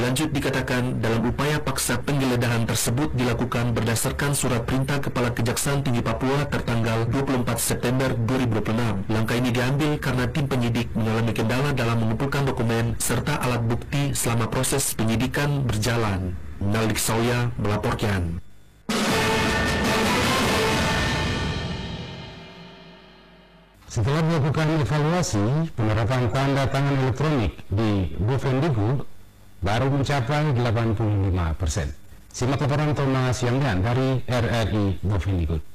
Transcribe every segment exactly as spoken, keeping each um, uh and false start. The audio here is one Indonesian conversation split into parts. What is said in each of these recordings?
Lebih lanjut dikatakan, dalam upaya paksa penggeledahan tersebut dilakukan berdasarkan surat perintah Kepala Kejaksaan Tinggi Papua tertanggal dua puluh empat September dua ribu dua puluh enam. Langkah ini diambil karena tim penyidik mengalami kendala dalam mengumpulkan dokumen serta alat bukti selama proses penyidikan berjalan. Naldik Sauya melaporkan. Setelah melakukan evaluasi, penerapan tanda tangan elektronik di Bovendigul baru mencapai delapan puluh lima persen. Simak laporan Thomas Yangdan dari R R I Bovendigul.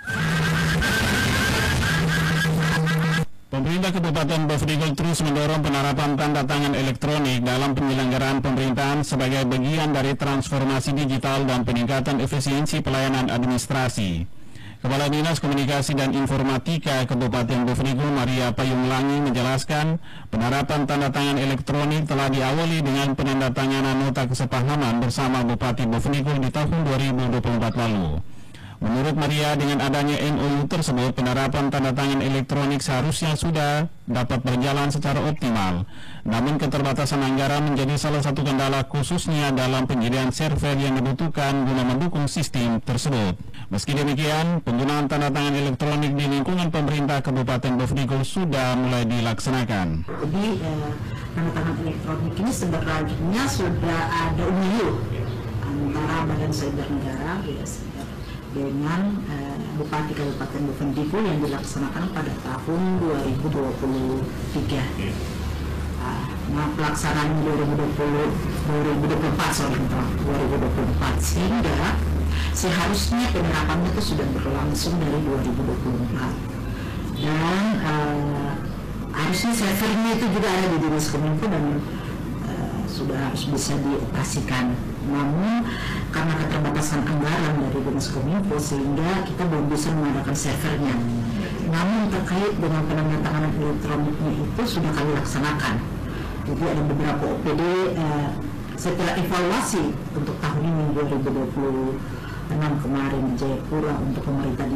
Pemerintah Kabupaten Bovendigul terus mendorong penerapan tanda tangan elektronik dalam penyelenggaraan pemerintahan sebagai bagian dari transformasi digital dan peningkatan efisiensi pelayanan administrasi. Kepala Dinas Komunikasi dan Informatika Kabupaten Bovendigul Maria Payunglangi menjelaskan penerapan tanda tangan elektronik telah diawali dengan penandatanganan nota kesepahaman bersama Bupati Bovendigul di tahun dua ribu dua puluh empat lalu. Menurut Maria, dengan adanya M O U tersebut, penerapan tanda tangan elektronik seharusnya sudah dapat berjalan secara optimal. Namun keterbatasan anggaran menjadi salah satu kendala khususnya dalam penyediaan server yang dibutuhkan guna mendukung sistem tersebut. Meski demikian, penggunaan tanda tangan elektronik di lingkungan pemerintah Kabupaten Bovendigul sudah mulai dilaksanakan. Jadi eh, tanda tangan elektronik ini sebenarnya sudah ada U M U antara Badan Cyber Negara dengan eh, Bupati Kabupaten Bovendigul yang dilaksanakan pada tahun dua ribu dua puluh tiga. Nah, pelaksanaan dua ribu dua puluh, dua ribu dua puluh empat, sorry, dua ribu dua puluh empat, sehingga seharusnya penerapannya itu sudah berlangsung dari dua ribu dua puluh empat. Dan uh, harusnya servernya itu juga ada di Dinas Kominfo dan uh, sudah harus bisa dioperasikan. Namun karena keterbatasan anggaran dari Dinas Kominfo sehingga kita belum bisa mengadakan servernya. Namun terkait dengan penandatanganan elektroniknya itu sudah kami laksanakan. Jadi ada beberapa O P D eh, setelah evaluasi untuk tahun ini dua ribu dua puluh enam kemarin di Jayapura untuk pemerintah